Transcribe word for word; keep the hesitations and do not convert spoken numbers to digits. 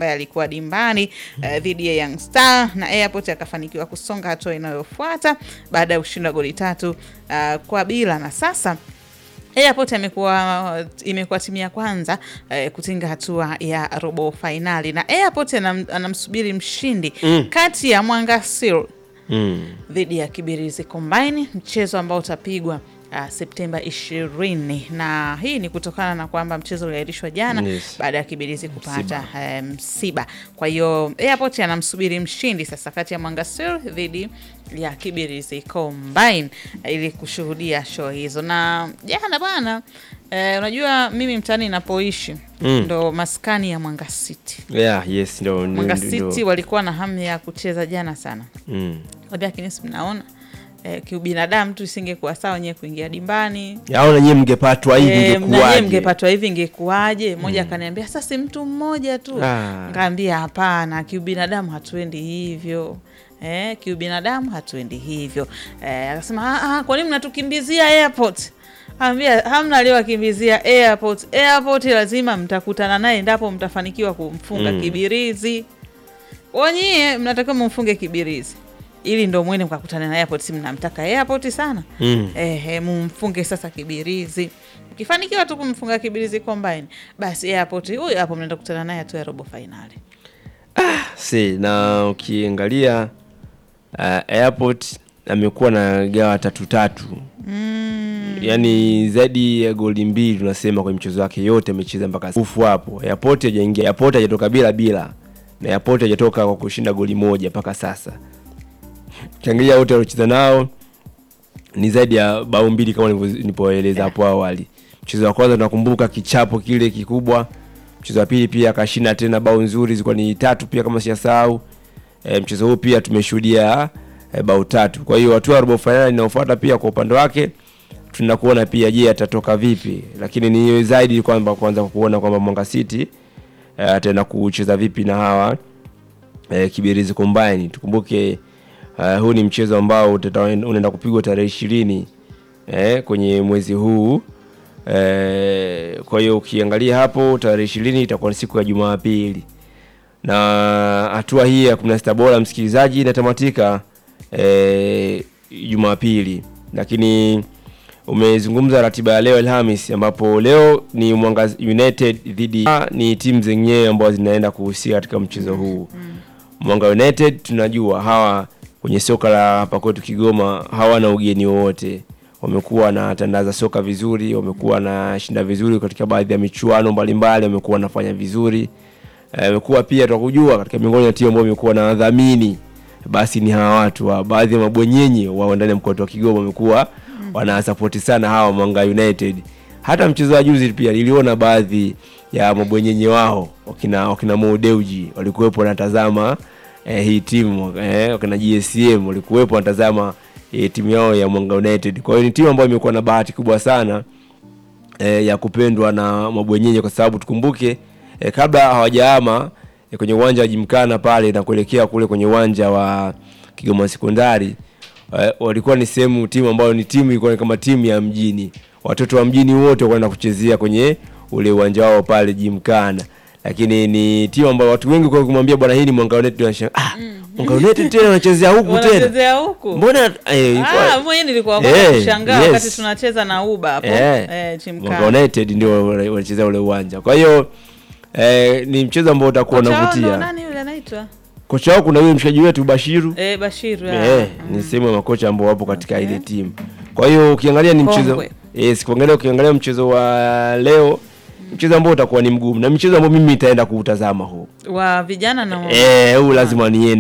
ambaye alikuwa dimbani uh, dhidi ya Young Star, na Airport akafanikiwa kusonga hatua inayofuata baada ya kushinda goli tatu uh, kwa bila, na sasa Airport imekuwa imekuwa timu ya kwanza eh, kutinga hatua ya robo finali, na Airport anam, anamsubiri mshindi mm. kati ya Mwanga Seal mm. dhidi ya Kibirizi Combine, mchezo ambao utapigwa Uh, Septemba ishirini, na hii ni kutokana na kwamba mchezo uliahirishwa jana yes. baada ya Kibirizi kupata msiba. Um, kwa hiyo Airport anamsubiri mshindi sasa kati ya Mwanga Seal dhidi ya Kibirizi Combine uh, ili kushuhudia show hizo. Na jana bwana uh, unajua mimi mtaani ninapoishi mm. ndo maskani ya Mwanga City. Yeah, yes, ndo Mwanga City walikuwa na hamu ya kucheza jana sana. Mm. Lakini mnaona Eh, kiubinadamu tu isingekuwa sawa nyewe kuingia dimbani. Yaona nyewe mngepatwa hivi eh, ingekuwaje? Nyewe mngepatwa hivi ingekuwaje? Mmoja mm. akaniambia sasa si mtu mmoja tu. Ah. Ngambia hapana, kiubinadamu hatuendi hivyo. Eh, kiubinadamu hatuendi hivyo. Eh, akasema ah ah, kwa nini mnatukimbizia Airport? Ambia hamna leo kimbizia Airport. Airport lazima mtakutana naye endapo mtafanikiwa kumfunga mm. Kibirizi. Wanyie mnatakiwa mumfunge Kibirizi, ili ndo mwene mkakutana na Airport, si mnamtaka Airport sana. Mm. Eh, mumfunge sasa Kibirizi. Ukifanikiwa tu kumfunga Kibirizi Combine, basi Airport huyo hapo mnaenda kukutana naye tu ya robo finali. Ah, si na ukiangalia uh, Airport amekuwa na gawa tatu tatu. Mm. Yaani zaidi ya goli mbili tunasema kwa mchezo wake yote amecheza mpaka ufu hapo. Airport hajaingia, Airport hajatoka bila bila. Na Airport hajatoka kwa kushinda goli moja mpaka sasa. Kiangalia wote waliocheza nao ni zaidi ya bao mbili kama nilipoeleza hapo awali. Mchezo wa kwanza tunakumbuka kichapo kile kikubwa. Mchezo wa pili pia akashinda tena bao nzuri, zilikuwa ni tatu pia kama sijasahau. E, mchezo huu pia tumeshuhudia e, bao tatu. Kwa hiyo hatua ya robo finali inayofuata pia kwa upande wake tunakuona pia je atatoka vipi. Lakini ni zaidi kwamba kwanza kuona kwamba Mwanga City e, ataenda kucheza vipi na hawa e, Kibirizi Combine. Tukumbuke Uh, huu ni mchezo ambao unaenda kupigwa tarehe ishirini eh, kwenye mwezi huu. Eh, kwa hiyo ukiangalia hapo tarehe ishirini itakuwa ni siku ya Jumapili. Na hatua hii ya kumi na sita bora msikilizaji inatamatika eh, Jumapili. Lakini umezungumza ratiba ya leo Alhamisi, ambapo leo ni Mwanga United dhidi ni timu zenyewe ambazo zinaenda kuhusika katika mchezo huu. Mwanga United tunajua hawa kwenye soka la hapa kwetu Kigoma hawana ugeni wote. Wamekuwa na tandaza soka vizuri, wamekuwa na shinda vizuri katika baadhi ya michuano mbalimbali, wamekuwa wanafanya vizuri. Wamekuwa e, pia tukujua katika miongoni mwa timu ambazo wamekuwa na dhamini, basi ni hawa watu wa baadhi ya mabwenyenye wao ndani ya mkoa wa Kigoma wamekuwa wana support sana hawa Mwanga United. Hata mchezo wa juzi pia niliona baadhi ya mabwenyenye wao wakina wakina Modeuji walikuwepo wanatazama Eh, hii timu eh, wakina G S M walikuwepo wanatazama eh, timu yao ya Mwanga United. Kwa hiyo ni timu ambayo imekuwa na bahati kubwa sana eh, ya kupendwa na mabwenyenye, kwa sababu tukumbuke eh, kabla hawajahama eh, kwenye uwanja wa Jimkana pale na kuelekea kule kwenye uwanja wa Kigoma Sekondari eh, walikuwa ni sehemu timu ambayo ni timu ilikuwa kama timu ya mjini. Watoto wa mjini wote wanaenda kuchezea kwenye ule uwanja wao pale Jimkana. Lakini ni timu ambayo watu wengi kwa kumwambia bwana hii ni Mwanga United wanashangaa, ah mm. Mwanga United tena wanachezea huku tena. Wanachezea huku. Mbona eh ah mwenyewe nilikuwa kwa hey, kushangaa yes. wakati tunacheza na Uba hapo eh hey, Chimkana. Mwanga United ndio wanachezea ule uwanja. Kwa hiyo eh ni mchezo ambao utakuwa unavutia. Nani yule anaitwa? Kocha wao kuna yule mshikaji wetu Bashiru. Eh Bashiru. Eh mm. ni sehemu ya makocha ambao wapo katika okay. ile timu. Kwa hiyo ukiangalia ni mchezo eh sikuangalia ukiangalia mchezo wa leo mchezo ambao utakuwa ni mgumu, na mchezo ambao mimi nitaenda kuutazama huu wa vijana na eh huu lazima niende.